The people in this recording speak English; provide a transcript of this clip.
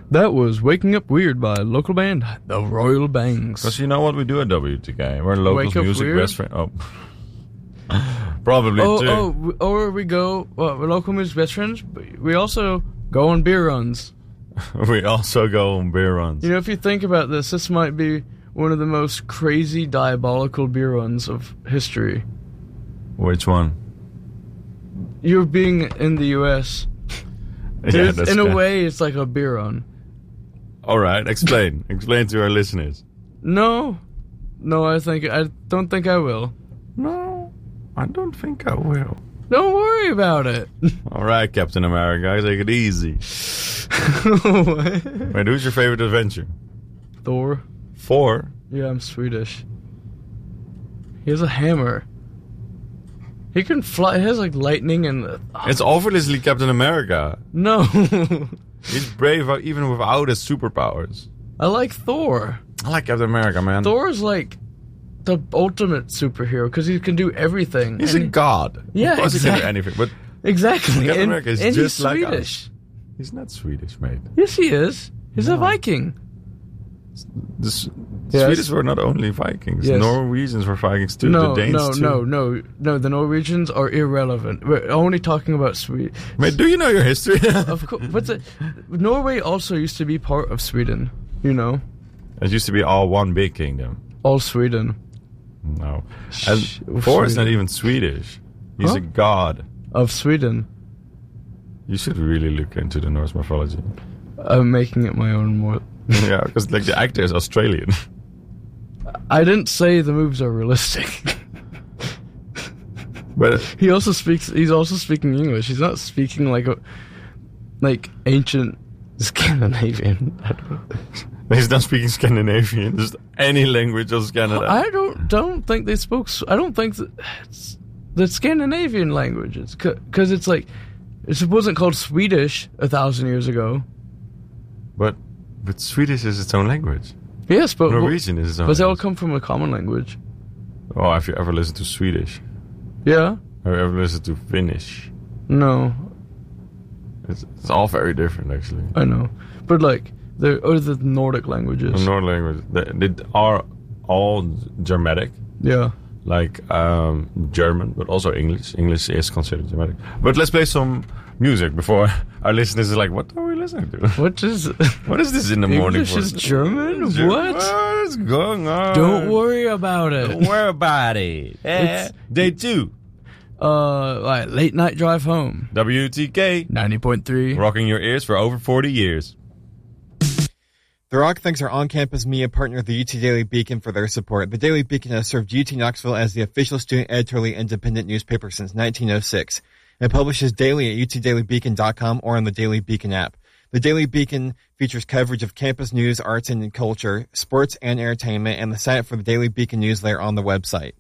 That was Waking Up Weird by local band The Royal Bangs. Because you know what we do at WTK? We're local music weird? best friend. Oh. Probably too. Or we go, we're local music best friends, but we also go on beer runs. We also go on beer runs. You know, if you think about this might be one of the most crazy, diabolical beer runs of history. Which one? You're being in the U.S. Yeah, that's in a way, it's like a beer run. All right, explain. Explain to our listeners. No, I don't think I will. No, I don't think I will. Don't worry about it. All right, Captain America, take it easy. Wait, who's your favorite adventure? Thor. Thor? Yeah, I'm Swedish. He has a hammer. He can fly. He has like lightning and... It's obviously Captain America. No. He's brave even without his superpowers. I like Thor. I like Captain America, man. Thor is like the ultimate superhero because he can do everything. He's a god. Yeah, of course exactly. He can do anything, but exactly. Captain America is just he's like Swedish. us. He's not Swedish, mate. Yes, he is. He's a Viking. The Swedes were not only Vikings. Yes. Norwegians were Vikings too. No, the Danes too. No. The Norwegians are irrelevant. We're only talking about Sweden. Mate, do you know your history? Of course, but Norway also used to be part of Sweden. You know, it used to be all one big kingdom. all Sweden. No, and Thor is not even Swedish. He's a god of Sweden. You should really look into the Norse mythology. I'm making it my own more. Yeah, because like the actor is Australian. I didn't say the moves are realistic. But he's also speaking English. He's not speaking like ancient Scandinavian. He's not speaking Scandinavian. Just any language of Canada. I don't think they spoke. I don't think the Scandinavian languages, because it's like it wasn't called Swedish 1,000 years ago. But Swedish is its own language. Yes, but Norwegian is its own. But they all come from a common language. Oh, have you ever listened to Swedish? Yeah. Have you ever listened to Finnish? No. It's all very different, actually. I know, but like the Nordic languages. The Nordic languages, they are all Germanic. Yeah. Like German, but also English. English is considered Germanic. But let's play some music before our listeners are like, "What are we listening to? What is this in the morning?" English is German? What? What is going on? Don't worry about it. Don't worry about it. It's day 2. Like late night drive home. WTK 90.3. Rocking your ears for over 40 years. The Rock thanks our on-campus media partner, the UT Daily Beacon, for their support. The Daily Beacon has served UT Knoxville as the official student editorially independent newspaper since 1906. It publishes daily at utdailybeacon.com or on the Daily Beacon app. The Daily Beacon features coverage of campus news, arts and culture, sports and entertainment, and the site for the Daily Beacon newsletter on the website.